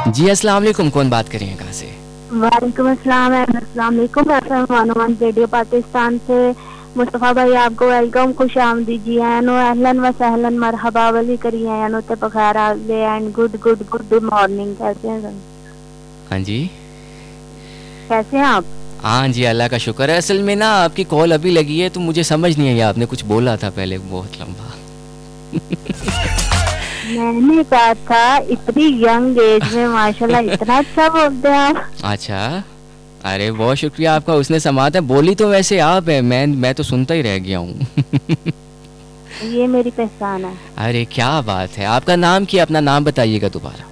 جی السلام علیکم, کون بات کر رہے ہیں, کہاں سے؟ وعلیکم السلام. السلام علیکم. عنوان ریڈیو پاکستان سے مصطفیٰ بھائی آپ کو ویلکم, خوش آمدید جی ہیں نو اہلن و سہلن مرحبا ولی کری ہیں نو تے بخیر آگے اینڈ گڈ مارننگ. کیسے ہیں سر؟ ہاں جی, کیسے ہیں آپ؟ ہاں جی اللہ کا شکر ہے. اصل میں نا آپ کی کال ابھی لگی ہے تو مجھے سمجھ نہیں آئی, آپ نے کچھ بولا تھا پہلے بہت لمبا. میں نے کہا تھا اتنی ینگ ایج میں ماشاءاللہ اتنا اچھا بولتے ہیں آپ. اچھا, ارے بہت شکریہ آپ کا, اس نے سماعت ہے. بولی تو ویسے آپ ہے, میں تو سنتا ہی رہ گیا ہوں. یہ میری پہچان ہے. ارے کیا بات ہے. آپ کا نام کیا, اپنا نام بتائیے گا دوبارہ.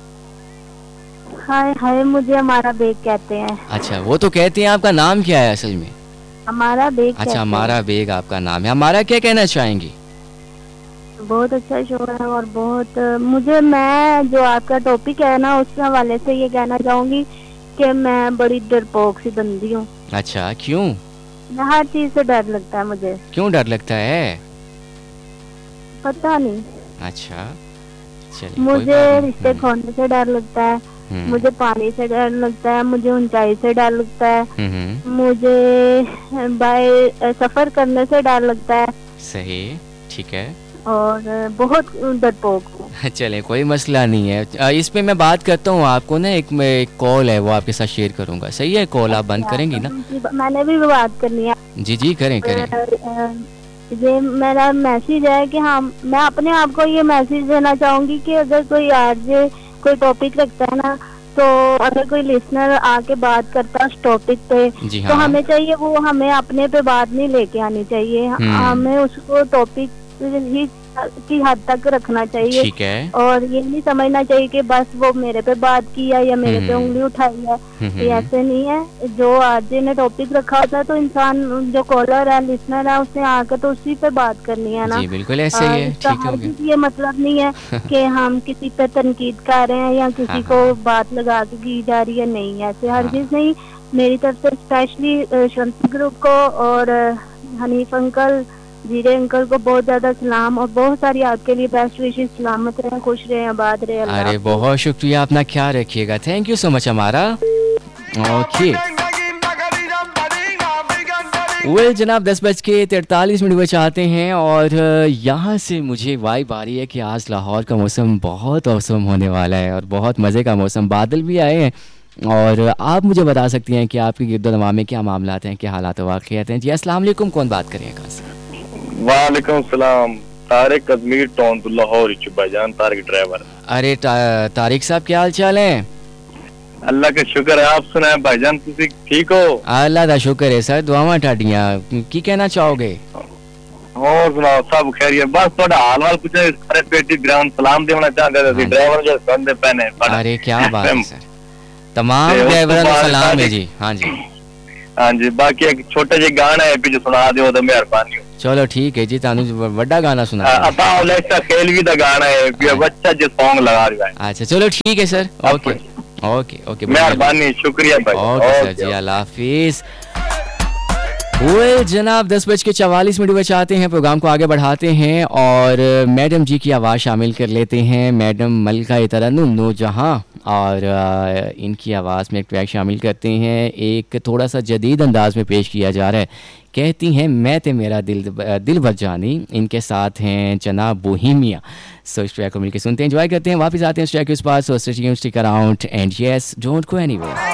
ہائے مجھے ہمارا بیگ کہتے ہیں. اچھا وہ تو کہتے ہیں, آپ کا نام کیا ہے اصل میں؟ ہمارا بیگ کہتے ہیں. اچھا ہمارا بیگ آپ کا نام ہے. ہمارا کیا کہنا چاہیں گی؟ بہت اچھا شو ہے اور بہت میں جو آپ کا ٹاپک ہے نا اس حوالے سے یہ کہنا چاہوں گی کہ میں بڑی ڈرپوک سی بندی ہوں. اچھا کیوں؟ ہر چیز سے ڈر لگتا ہے مجھے. کیوں ڈر لگتا ہے؟ پتہ نہیں. اچھا چلیے, مجھے رشتے کھونے سے ڈر لگتا ہے, مجھے پانی سے ڈر لگتا ہے, مجھے اونچائی سے ڈر لگتا ہے, مجھے سفر کرنے سے ڈر لگتا ہے. صحیح, ٹھیک ہے. اور بہت ڈرپوک ہوں. چلیں کوئی مسئلہ نہیں ہے. اس پہ میں بات کرتا ہوں, آپ کو نا ایک کال ہے وہ آپ کے ساتھ شیئر کروں گا. صحیح ہے, کال آپ بند کریں گی نا؟ میں نے بھی بات کرنی ہے. جی کریں. یہ میرا میسیج ہے کہ ہاں میں اپنے آپ کو یہ میسیج دینا چاہوں گی کہ اگر کوئی آج کوئی ٹاپک رکھتا ہے نا, تو اگر کوئی لسنر آ کے بات کرتا ہے اس ٹاپک پہ, تو ہمیں چاہیے وہ ہمیں اپنے پہ بات نہیں لے کے آنی چاہیے. ہمیں اس کو ٹاپک ہی کی حد تک رکھنا چاہیے. ٹھیک ہے. اور یہ نہیں سمجھنا چاہیے کہ بس وہ میرے پہ بات کیا یا میرے پہ انگلی اٹھائی ہے. یہ ایسے نہیں ہے. جو آج نے ٹاپک رکھا ہوتا ہے تو انسان جو کالر ہے لسنر ہے اس نے آ کے تو اسی پہ بات کرنی ہے نا. جی بالکل ایسے ہی ہے. اس کا ہرگز یہ مطلب نہیں ہے کہ ہم کسی پہ تنقید کر رہے ہیں یا کسی کو بات لگا کے کی جا رہی ہے. نہیں, ایسے ہرگز نہیں. میری طرف سے اسپیشلی شمسی گروپ کو اور حنیف انکل, جیرے انکل کو بہت زیادہ سلام, اور بہت ساری آپ کے لیے بیسٹ وشز. سلامت رہیں, خوش رہیں, آباد رہیں. ارے بہت شکریہ, اپنا خیال رکھیے گا. تھینک یو سو مچ ہمارا. اوکے جناب 10:43 بجے آتے ہیں اور یہاں سے مجھے وائب آ رہی ہے کہ آج لاہور کا موسم بہت اوسم ہونے والا ہے اور بہت مزے کا موسم. بادل بھی آئے ہیں اور آپ مجھے بتا سکتی ہیں کہ آپ کے گرد و نواح میں کیا معاملات ہیں, کیا حالات و واقعات ہیں. جی السلام علیکم, کون بات کر رہے ہیں, کہاں سے؟ وعلیکم السلام. طارق ازمیر ٹون لاہور بھائی جان, طارق ڈرائیور. ارے طارق صاحب کیا حال چال ہے؟ اللہ کا شکر ہے, آپ سنائیں بھائی جان, تسی ٹھیک ہو؟ اللہ کا شکر ہے سر, دعاواں ٹاڈیاں. کی کہنا چاہو گے؟ اور سناؤ سب خیریت. بس تھوڑا حال وال پوچھنا, سارے پیٹی گراؤنڈ سلام دینا چاہتے تھے ڈرائیور جو سندے پہنے. ارے کیا بات ہے سر, تمام ڈرائیوروں کو سلام ہے. جی ہاں جی, باقی ایک چھوٹا جی گانا ہے پیچھے سنا دیو تو مہربانی. چلو ٹھیک ہے جی, تانوں بڑا گانا سنا. عطا الیکسا کھیلوی دا گانا ہے, بچہ جو سانگ لگا رہا ہے. اچھا چلو ٹھیک ہے سر. اوکے مہربانی, شکریہ بھائی. اوکے سر جی, اللہ حافظ. جناب 10:44 بجے آتے ہیں, پروگرام کو آگے بڑھاتے ہیں اور میڈم جی کی آواز شامل کر لیتے ہیں. میڈم ملکہ ترنم نورجہاں, اور ان کی آواز میں ایک ٹریک شامل کرتے ہیں. ایک تھوڑا سا جدید انداز میں پیش کیا جا رہا ہے. کہتی ہیں میں تے میرا دل بھر جانی. ان کے ساتھ ہیں جناب بوہیمیا. سو اس ٹریک کو مل کے سنتے ہیں, انجوائے کرتے ہیں. واپس آتے ہیں اس ٹریک کے اس پاس. So stay tuned, stick around and yes don't go any where.